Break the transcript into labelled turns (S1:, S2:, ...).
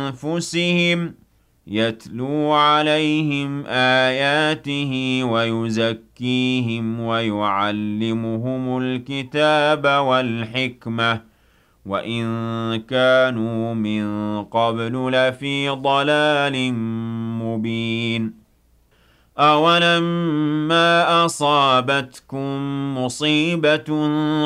S1: أنفسهم يتلو عليهم آياته ويزكيهم ويعلمهم الكتاب والحكمة وإن كانوا من قبل لفي ضلال مبين أولما أصابتكم مصيبة